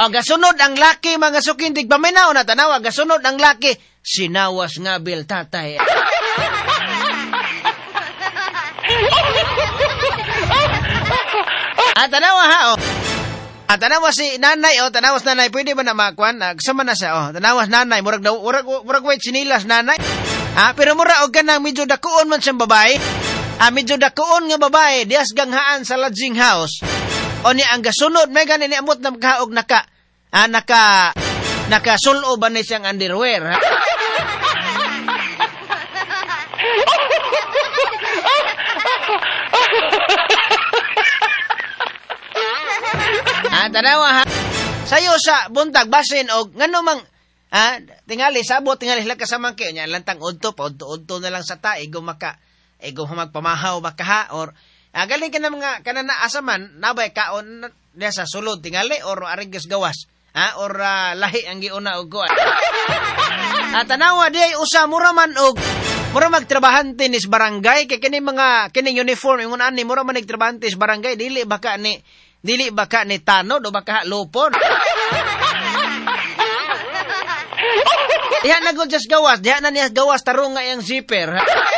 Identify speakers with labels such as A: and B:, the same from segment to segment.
A: O gasunod ang laki mga sukindig paminaw na tanawa, gasunod ang laki, sinawas nga bil tatay. Tanawa ha, o. Tanawa si nanay, o, tanawas nanay, pwede ba na makuan? Kasama na siya, o, tanawas nanay, murag wait sinilas nanay. Pero mura og kanang medyo dakuon man siyang babae. Medyo dakuon nga babae, dias ganghaan sa lodging house. O ni ang gasunod, may ganin ni amot na maghaog nakasulo ba ni siyang underwear, ha? Tanawa ha, sayo sa buntag basin og ngano mang tingali sabot tingali sila kasamang kayo nya lantang udto na lang sa ta ego magpamahaw makaha or galing ka na mga kanana asaman nabay kaon niya sa sulod tingali or arigos gawas or lahi ang giuna og kuan. Tanawa di usa mura magtrabahante nis barangay kay kining uniform ingon ani mura man nagtrabahante sa barangay dili baka ni tanod o baka lupon. Diha na just gawas. Diha na niya gawas tarong nga yung zipper.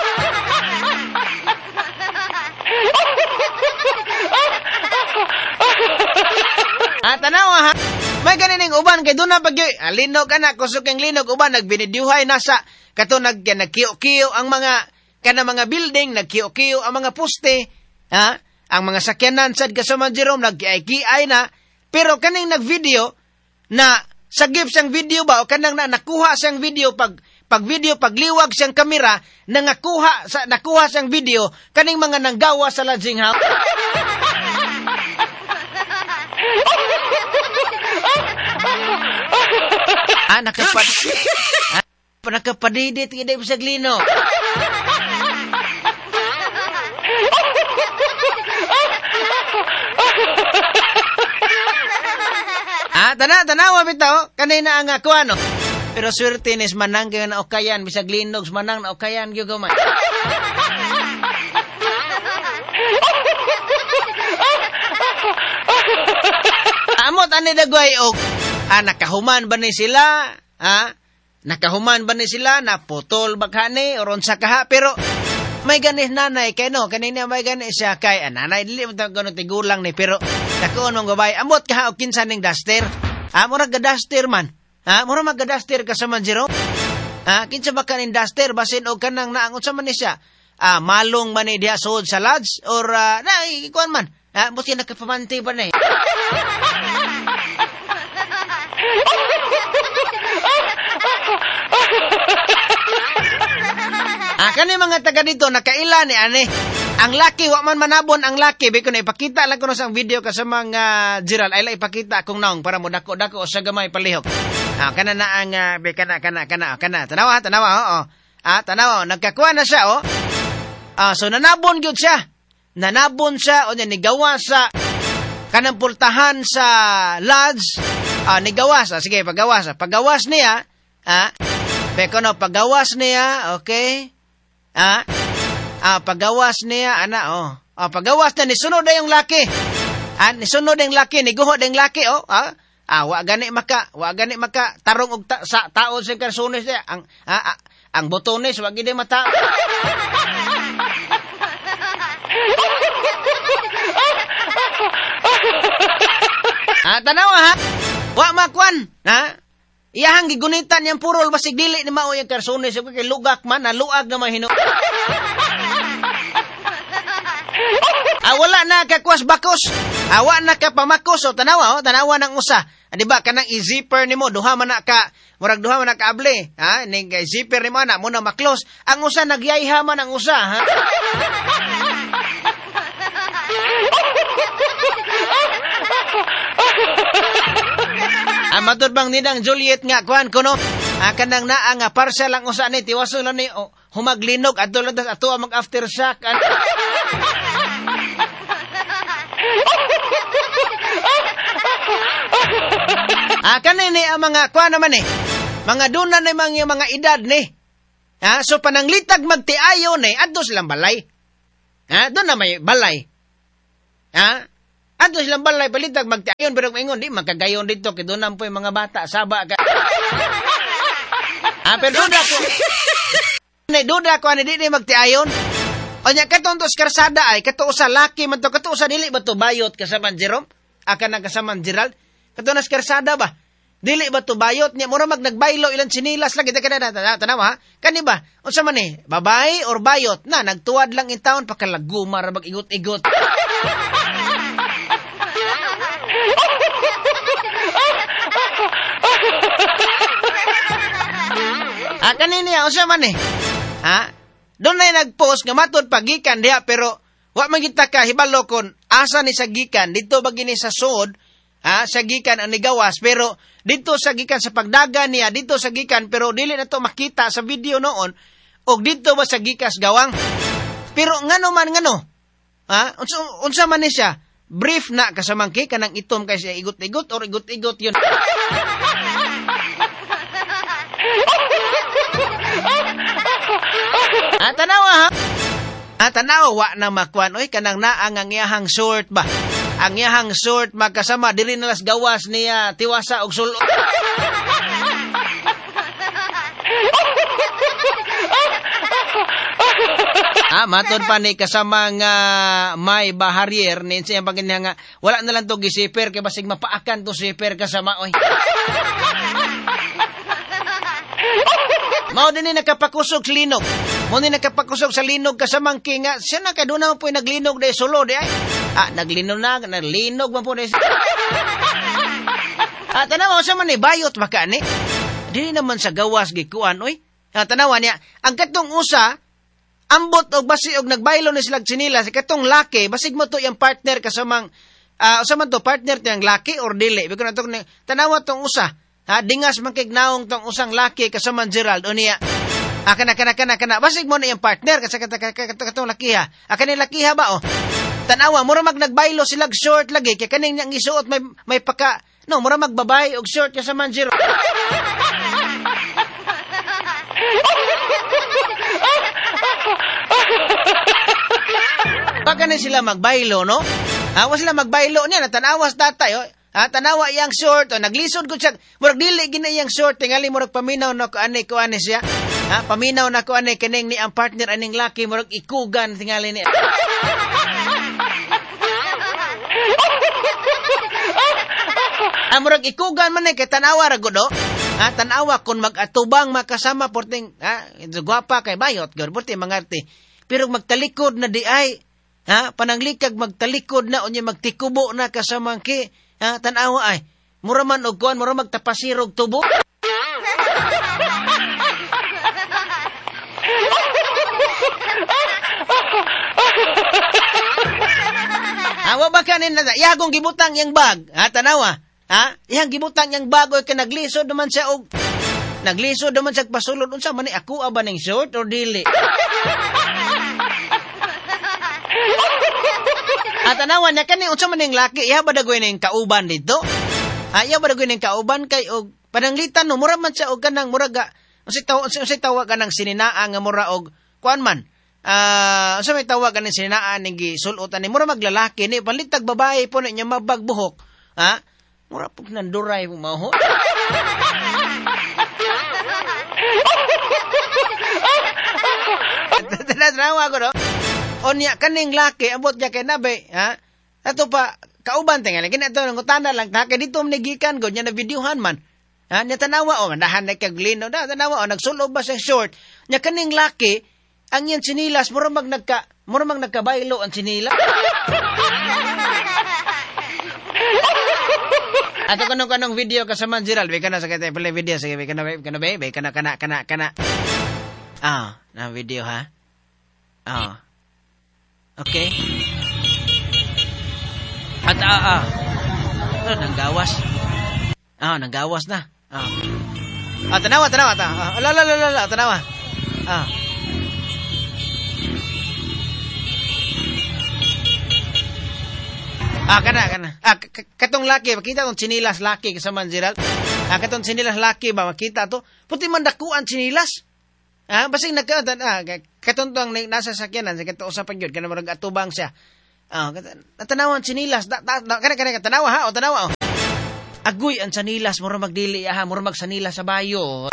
A: Tanawa ha. May ganining uban kay doon na pag linog anak kusok yung linog uban nagbinidyuhay nasa kato nagkiyo-kiyo ang mga building nagkiyo-kiyo ang mga poste ha. Ang mga sakyanan sad kasama Jerome nag-kiay na pero kaning nag-video na sagip siyang video ba o kanang nakuha siyang video pag pagliwag siyang kamera nakuha siyang video kaning mga nanggawa sa lodging house. Nakapadidit kita sa glino. Tanawa bitaw kanina ang kuano. Pero swerte nis manang kaya na okayan bisag linog manang na okayan gyud gamay. Amot ani dagway og nakahuman ba ni sila? Nakahuman ba ni sila na putol baghani oron sa kaha pero may ganis nanay kay no kanina may ganis siya kay nanay dili mo gano tigulang ni pero dakoon mong gabay amot kaha og kinsa ning duster. Mura ga-duster man. Mura mag-duster ka sa manjiro. Kinsa ba kanin duster basin og kanang naangon sa man ni siya. Malong man ni diha suod sa lodge or kuan man. Buti nakapamanti ba na eh. Kani mga taga dito nakaila ni ane. Ang laki wa man manabon ang laki biko na ipakita lang ko sa video ka sa mga Gerald ay la ipakita akong naong para mo dako sa gamay palihok. Kana na ang kana tanawa oo. Tanawa nagkakuha na siya so nanabon gyud siya. Nanabon siya o nigawa sa kanang pultahan sa lodge. Nigawas sige pagawas niya beko no pagawas niya okay. Pagawas niya, pagawas na, nisunod na yung laki. Nisunod na yung laki, niguhod na yung laki, wa gani maka, tarong og sa tao sa karsunis niya, ang botones, wag gini mata. Tanawa ha, wa makwan, iyahang gigunitan yung purol basig dili ni mao yung karsunis kay lugak man naluag na mahino. Wala na kakwas bakos. Wa na ka pamakos o tanawa nang usa. Di ba kanang i-zipper nimo duha man na ka able. Ning zipper nimo na mo na maklos. Ang usa nagyayha man ang usa ha. Matod bang nidang Juliet nga kuan kuno kanang naa nga parcel ang usa ni tiwaso lang ni humaglinog adto mag aftershock. Kanini ang mga kuan naman mga dunan ni mga edad ni. So pananglitag magtiayo ni adto silang balay. Doon na may balay. Ato silang balay palitag magtiayon pero maingon di magkagayon dito kay doon po yung mga bata saba ka. Pero duda ko ani di magtiayon. Onya katon to karsada ay kato sa laki man to kato sa dili ba to bayot kasaman Jerome? Aka na kasaman Gerald. Kato na karsada ba? Dili ba to bayot niya mura nagbaylo ilang sinilas lagi kada tanawa kani ba? Unsa man ni? Babae or bayot na nagtuwad lang in taon pakalaguma ra mag-igot-igot. Kanini unsa man ni? Doon na nag-post nga matod pagikan diha pero wa man kita ka hibalo kon asa ni sa gikan dito ba gini sa sud sa gikan ang nigawas pero dito sa gikan sa pagdaga niya dito sa gikan pero dili na to makita sa video noon og dito ba sa gikas gawang pero ngano unsa man ni siya brief na kasamangki kanang itom kay siya igot-igot or igot-igot yun. Tanawa ha. Tanawa wa na makuan oy kanang naang ang iyahang short ba. Ang iyahang short magkasama diri na las gawas niya tiwasa og sulo. Matod pa ni kasama nga may baharier ni siya pagina nga wala na lang to gisiper kay basig mapaakan to siper kasama oy. Mao din ni nakapakusog sa linog. Mo ni nakapakusog sa linog kasamang kinga. Siya na kaduna mo po naglinog de solo de ay. Naglinog na, naglinog mo po de. Tanawa sa man ni bayot maka ni. Dili naman sa gawas gikuan oy. Tanawa niya, ang katong usa ambot og basi og nagbaylo ni sila sinilas katong laki basig mo to yung partner kasamang usa man to partner tiyang laki or dili. Biko na to tanawa tong usa. Dingas man kay naong tong usang laki kasaman Gerald o niya. Kana. Basig mo na yung partner kasi katong laki ha. Kaning laki ha ba o? Tanawa, mura nagbaylo silag short lagi. Kaya kaning niyang isuot may paka. No, mura magbabay og short kasaman Gerald. Pagka na sila magbaylo, no? Wa sila magbaylo niya. Natanawas tatay, o. Tanawa iyang short o naglisod ko siya murag dili gina iyang short tingali murag paminaw na ko ani siya paminaw na ko ani kining ni ang partner aning laki murag ikugan tingali ni murag ikugan man kay tanawa ra gud tanawa kun mag-atubang makasama porting gwapa kay bayot gud porting mangarte pero magtalikod na di ay pananglikag magtalikod na unya magtikubo na kasamangki tanawa ay mura man og kuan mura magtapasirog tubo. Wa ba kanin na yagong gibutang yang bag tanawa iyang gibutang yang bag oy ka naglisod naman siya og naglisod naman siya pasulod unsa man ni ako ba ning short or dili. Tanawa niya kani unsa man ning laki iya ba dagoy ning kauban dito? Iya ba dagoy ning kauban kay og pananglitan no mura man siya og kanang mura ga unsay tawag kanang sininaa nga mura og kuan man. Unsa may tawag kanang sininaa ning gisulotan ni mura maglalaki ni palitag babae po niya mabagbuhok. Mura pug nanduray mo maho. Tanawa ko no. Onya kaning laki abot niya kay nabe ato pa kauban tingali kini ato nang utana lang kay dito manigikan gud nya na videohan man nya tanawa mandahan na kag lino tanawa nagsulob ba sa short nya kaning laki ang yan sinilas mura mag nagkabaylo ang sinilas ato kanong video kasama Gerald be kana sa kay play video sige be kana na video ha okay. At nanggawas. Nanggawas na. Tanawa. Tanawa. Kana. Katong laki, makita tong sinilas laki kasama Gerald. Katong sinilas laki ba makita to? Puti man dakuan sinilas. Basing katong tong nasa sakyanan sa kato usapan gyud kana murag atubang siya. Natanawan sinilas. Kana tanawa ha, o tanawa. Agoy ang sanilas, mura magdili ha, mura magsanilas sa bayo.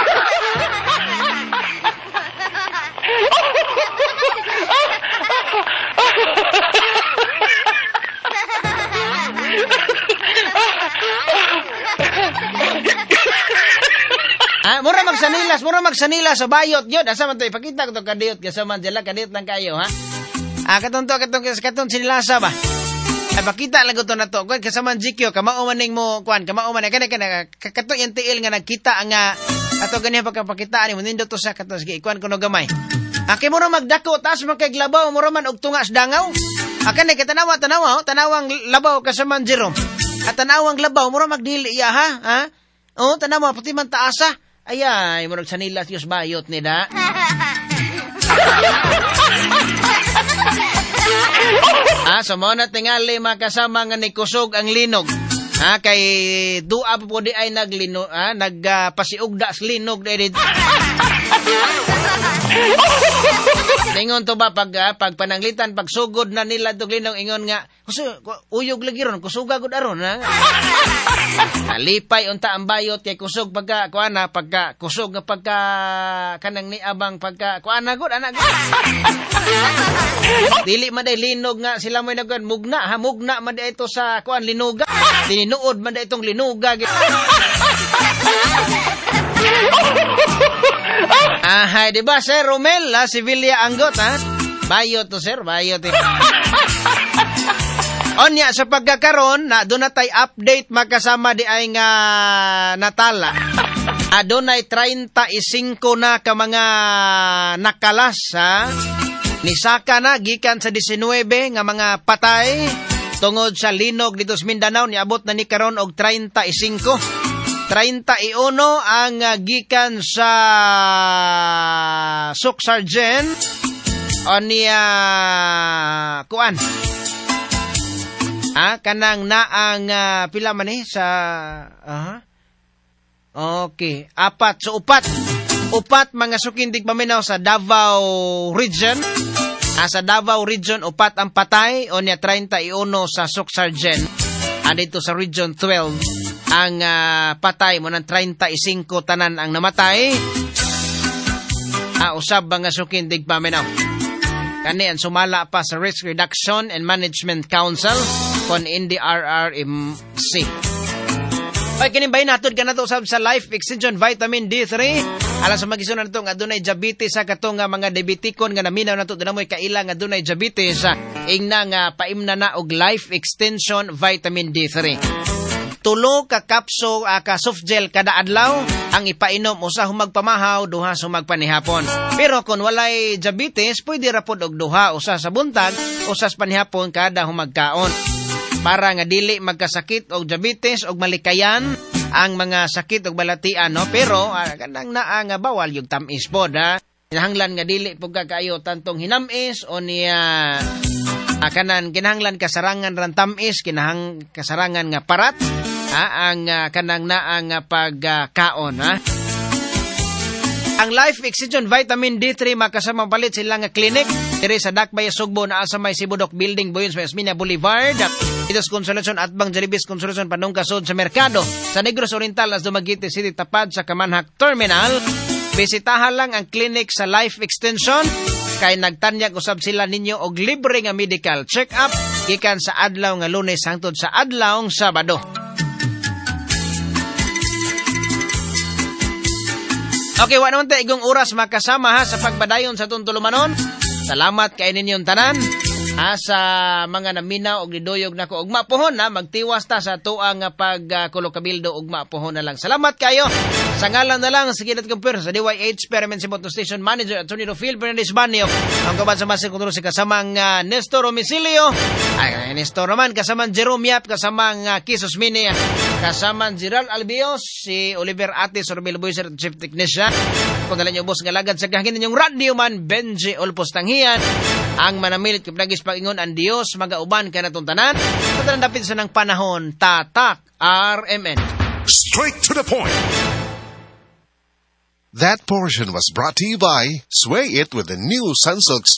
A: Mura magsanilas sa bayot yun. Asa man to ipakita ko to kadiyot kasi man dila kadiyot lang kayo ha. Katong sinilasa ba? Pakita lang ko to na to. Kuan kasama GQ kamao maning mo kuan kamao man kana katong yung tiil nga nagkita ang ato ganiya pagkapakitaan mo nindot to sa katong sige kuan kuno gamay. Kay mura magdako taas man kay labaw mura man og tunga sa dangaw. Kanay tanawang labaw kasama Jerome. At tanawang labaw mura magdili ya ha. Tanawa pati man taasa. Ayay, murag sanilas yus bayot ni da. So mo na tingali makasama nga ni kusog ang linog. Kay dua po di ay nagpasiugda sa linog dahil. Ingon to ba pag pananglitan, pag sugod na nila itong linog, ingon nga, uyog lagi ron, kusuga gud aron ha. Lipay unta ang bayot kay kusog pagka kusog nga pagka kanang ni abang pagka kuana gud anak gud. Dili man day linog nga sila may nagkuan mugna man day ito sa kuan linuga. Dininuod man day itong linuga. Di ba Sir Romel, Sevilla Anggot ha? Bayot to sir, bayot Onya sa pagkakaroon na doon natay update magkasama di ay nga Natala. Doon ay 35 na ka mga nakalas ha. Nisaka na gikan sa 19 nga mga patay tungod sa linog dito sa Mindanao niabot na ni karon og 35. 31 ang gikan sa Suksargen o niya kuan. Kanang naang pila man sa okay, 4 so upat mga sukindig paminaw sa Davao Region. Sa Davao Region upat ang patay o niya 31 sa Suksargen. Dito sa Region 12 ang patay mo ng 35 tanan ang namatay. Usab mga sukindig paminaw. Kani ang sumala pa sa Risk Reduction and Management Council kon NDRRMC. Ay kinibahin natod ka na to usab sa Life Extension Vitamin D3. Alang sa magisunan nato nga adunay diabetes sa katong mga diabetikon nga naminaw nato dinamoy kaila nga adunay diabetes ingna nga paimna na og Life Extension Vitamin D3. 3 ka kapso ka soft gel kada adlaw ang ipainom usa humagpamahaw duha humagpanihapon. Pero kung walay diabetes pwede ra pod og duha usa sa buntag usa sa panihapon kada humagkaon. Para nga dili magkasakit og diabetes og malikayan ang mga sakit og balatian no pero kanang naa nga bawal yung tamis pod ha. Kinahanglan nga dili pud kaayo tantong hinamis o niya kanan kinahanglan kasarangan ran tamis kasarangan nga parat ang kanang naa nga pagkaon ha. Ang Life Extension Vitamin D3 makasama palit sila nga clinic diri sa Dakbay Sugbo naa sa may Sibudok Building Boyons Esmina Boulevard. Ito sa Konsolasyon at Bang Jalibis Konsolasyon Panungkasod sa Merkado sa Negros Oriental as Dumaguete City tapad sa Kamanhak Terminal. Bisitahan lang ang clinic sa Life Extension kay nagtanyag usab sila ninyo og libre nga medical check-up gikan sa adlaw nga Lunes hangtod sa adlaw Sabado. Okay, wa naman tayo igong oras makasama ha sa pagbadayon sa tuntulumanon. Salamat kay ninyong tanan. Sa mga naminaw og nidoyog nako og mapuhon na magtiwas ta sa tuang pagkulokabildo og mapuhon na lang. Salamat kayo. Sa ngalan na lang sa gilat computer sa DYH Experiment Motor Station Manager at Tornado Phil Fernandez Banyo. Ang kaban sa masing kontrol si kasamang Nestor Romicilio. Nestor naman kasamang Jerome Yap, kasamang Kisos Mini, kasamang Gerald Albios, si Oliver Atis, Orbil Boyser, Chief Technician. Kung nalang yung boss ngalagad sa kahingin ninyong radio man, Benji Olpos Tanghiyan. Ang manamilit kapnagis pag-ingon ang Diyos, magauban ka na tuntanan. Sa tanan dapit sa ng panahon, Tatak RMN.
B: Straight to the point. That portion was brought to you by Sway It with the new Sunsilk